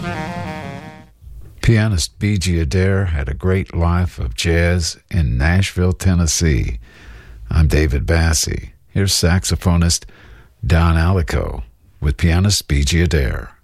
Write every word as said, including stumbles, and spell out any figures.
Pianist B G Adair had a great life of jazz in Nashville, Tennessee. I'm David Bassey. Here's saxophonist Don Alico with pianist B G Adair.